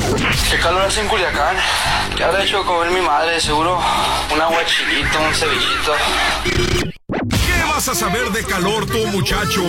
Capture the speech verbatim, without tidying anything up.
Qué calor hace en Culiacán. ¿Qué habrá hecho de comer mi madre? Seguro un aguachilito, un cevichito. ¿Qué vas a saber de calor tú, muchacho?